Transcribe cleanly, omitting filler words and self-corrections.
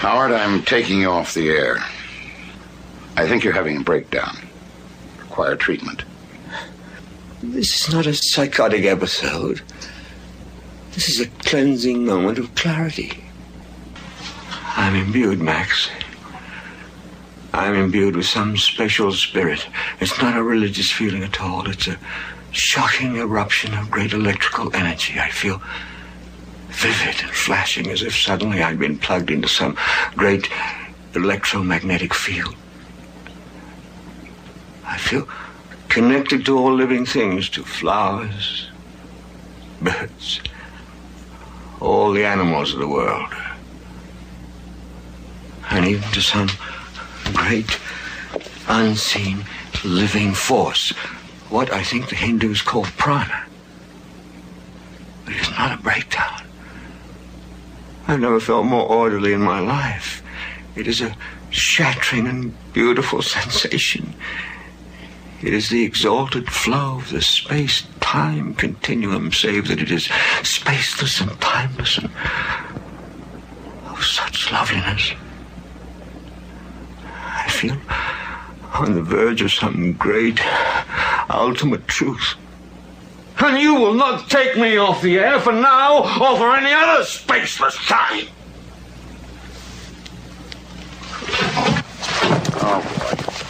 Howard, I'm taking you off the air. I think you're having a breakdown. Require treatment. This is not a psychotic episode. This is a cleansing moment of clarity. I'm imbued, Max. I'm imbued with some special spirit. It's not a religious feeling at all. It's a shocking eruption of great electrical energy. I feel vivid and flashing, as if suddenly I'd been plugged into some great electromagnetic field. I feel connected to all living things, to flowers, birds, all the animals of the world, and even to some great, unseen, living force, what I think the Hindus call prana. But it's not a breakdown. I've never felt more orderly in my life. It is a shattering and beautiful sensation. It is the exalted flow of the space-time continuum, save that it is spaceless and timeless and of such loveliness. I feel on the verge of some great, ultimate truth. And you will not take me off the air for now or for any other spaceless time. Oh.